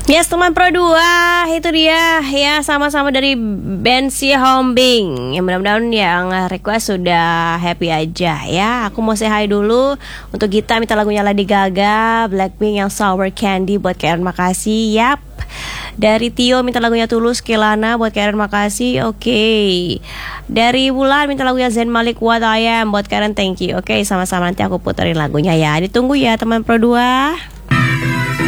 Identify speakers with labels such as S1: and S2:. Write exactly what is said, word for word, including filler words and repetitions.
S1: Yes teman Pro dua, itu dia ya, sama-sama dari band Si Hombing. Yang mudah-mudahan yang request sudah happy aja ya. Aku mau say hi dulu untuk Gita, minta lagunya Lady Gaga, Blackpink yang Sour Candy buat Karen, makasih. Yap. Dari Tio minta lagunya Tulus, Kelana buat Karen, makasih. Oke. Okay. Dari Wulan minta lagunya Zayn Malik, What I Am buat Karen, thank you. Oke, okay, sama-sama, nanti aku puterin lagunya ya. Ditunggu ya teman Pro dua.